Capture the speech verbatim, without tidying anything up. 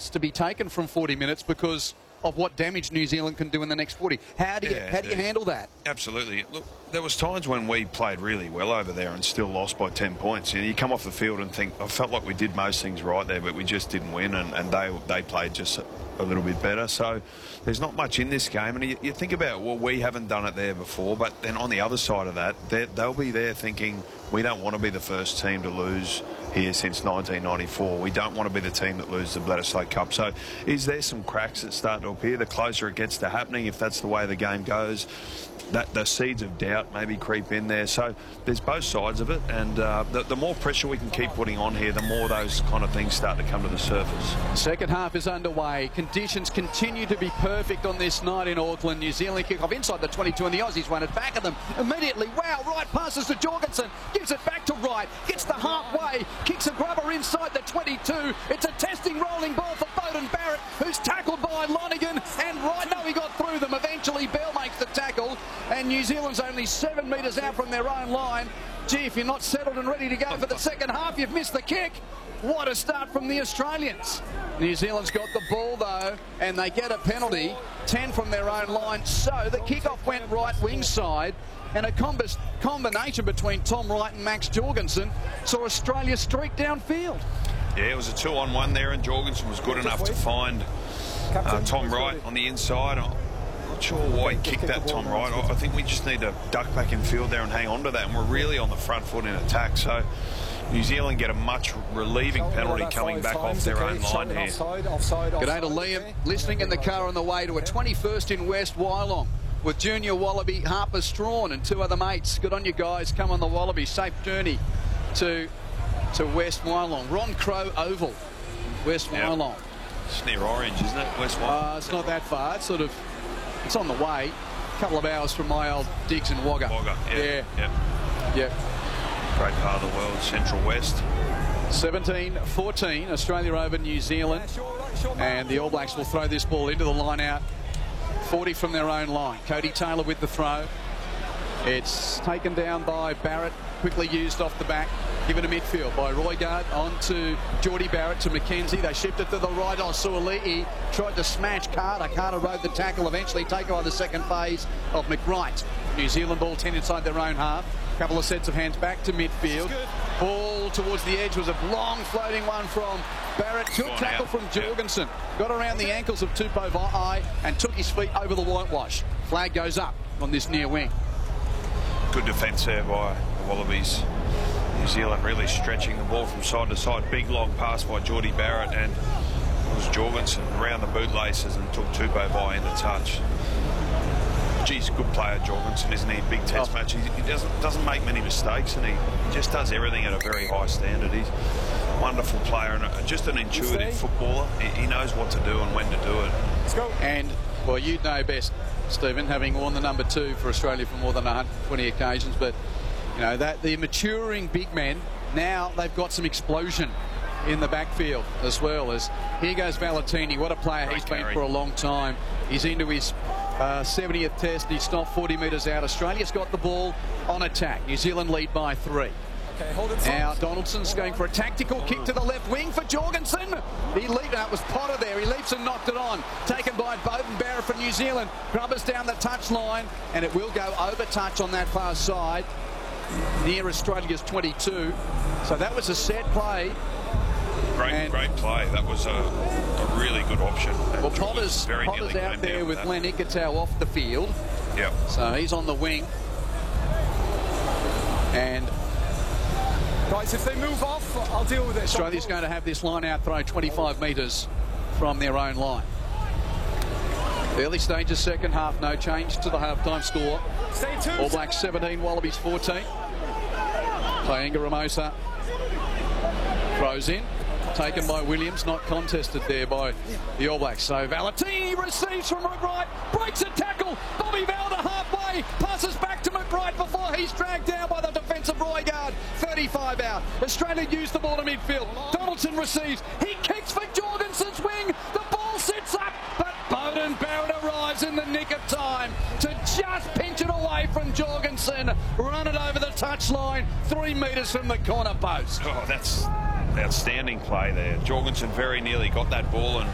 to be taken from forty minutes because of what damage New Zealand can do in the next forty. How do you, Yeah, how do you handle that? Absolutely. Look, there was times when we played really well over there and still lost by ten points. You know, you come off the field and think, I felt like we did most things right there, but we just didn't win, and, and they they played just a, a little bit better. So there's not much in this game, and you, you think about, well, we haven't done it there before, but then on the other side of that, they'll be there thinking, we don't want to be the first team to lose here since nineteen ninety-four. We don't want to be the team that loses the Bledisloe Cup. So is there some cracks that start to appear? The closer it gets to happening, if that's the way the game goes, that the seeds of doubt maybe creep in there. So there's both sides of it, and uh, the, the more pressure we can keep putting on here, the more those kind of things start to come to the surface. Second half is underway. Conditions continue to be perfect on this night in Auckland. New Zealand kick off inside the twenty-two, and the Aussies run it back at them immediately. Wow, right passes to Jorgensen, gives it back to Wright, gets the halfway, kicks a grubber inside the twenty-two. It's a testing rolling ball for Beauden Barrett, who's tackled by Lonergan, and right now he got through them. Eventually Bell makes the tackle, and New Zealand's only seven metres out from their own line. Gee, if you're not settled and ready to go for the second half, you've missed the kick. What a start from the Australians. New Zealand's got the ball, though, and they get a penalty, ten from their own line. So the kickoff went right wing side, and a comb combination between Tom Wright and Max Jorgensen saw Australia streak downfield. Yeah, it was a two-on-one there, and Jorgensen was good enough to find uh, Tom Wright on the inside. I'm not sure why he kicked that, Tom Wright. I think we just need to duck back in field there and hang on to that, and we're really on the front foot in attack. So New Zealand get a much relieving penalty coming back off their own line here. G'day to Liam, listening in the car on the way to a twenty-first in West Wyalong with Junior Wallaby, Harper Strawn, and two other mates. Good on you guys. Come on the Wallaby. Safe journey to to West Wyalong. Ron Crow Oval, West Yep. Wyalong. It's near Orange, isn't it, West Wyalong? Uh, it's not that far. It's sort of, it's on the way. A couple of hours from my old digs in Wagga. Wagga, yeah. Yeah. Yep. Yep. Great part of the world, Central West. seventeen fourteen, Australia over New Zealand. And the All Blacks will throw this ball into the line out. forty from their own line. Cody Taylor with the throw. It's taken down by Barrett, quickly used off the back, given to midfield by Roigard, on to Geordie Barrett, to McKenzie. They shift it to the right on Suoli'i, tried to smash Carter. Carter rode the tackle, eventually taken by the second phase of McWright. New Zealand ball ten inside their own half. Couple of sets of hands back to midfield. Ball towards the edge was a long floating one from Barrett. Good tackle from Jorgensen. Got around the ankles of Tupou Vaa'i and took his feet over the whitewash. Flag goes up on this near wing. Good defence there by the Wallabies. New Zealand really stretching the ball from side to side. Big long pass by Geordie Barrett, and it was Jorgensen around the bootlaces and took Tupou Vaa'i in the touch. Geez, good player Jorgensen, isn't he? Big test oh. match. He, he doesn't doesn't make many mistakes, and he just does everything at a very high standard. He's a wonderful player and a, just an intuitive footballer. He, he knows what to do and when to do it. Let's go. And, well, you know best, Stephen, having worn the number two for Australia for more than one hundred twenty occasions, but, you know, that the maturing big men, now they've got some explosion in the backfield as well. As here goes Valentini. What a player Great he's carry. been for a long time. He's into his uh, seventieth test. He's stopped forty metres out. Australia's got the ball on attack. New Zealand lead by three. Okay, hold it. Now Donaldson's going for a tactical kick to the left wing for Jorgensen. He leaped out. It was Potter there. He leaps and knocked it on. Taken by Beauden Barrett for New Zealand. Grubbers down the touch line, and it will go over touch on that far side near Australia's twenty-two. So that was a set play. Great, And- great play. That was a, a really good option. Well, Potter's, very Potter's nearly out came there down with that. Len Ikitau off the field. Yep. So he's on the wing. And Guys, if they move off, I'll deal with it. Australia's going to have this line out throw twenty-five metres from their own line. Early stages, second half, no change to the halftime score. Stay tuned. All Blacks seventeen, Wallabies fourteen. Playing Ramosa. Throws in. Taken by Williams, not contested there by the All Blacks. So Valentini receives from McWright, breaks a tackle. Bobby Valder halfway, passes back to McWright before he's dragged down by the defensive Roigard. thirty-five out. Australia used the ball to midfield. Donaldson receives. He kicks for Jorgensen's wing. The ball sits up, but Beauden Barrett arrives in the nick of time to just pinch it away from Jorgensen. Run it over the touchline, three metres from the corner post. Oh, that's outstanding play there. Jorgensen very nearly got that ball and